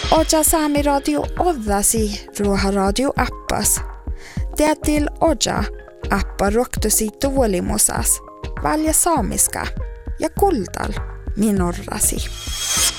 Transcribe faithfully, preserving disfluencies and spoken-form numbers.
Oja Saami Radio odasi Ruoha Radio appas. Teatil Oja appa roktosi tuolimusas, valja saamiska ja kultal minorrasi.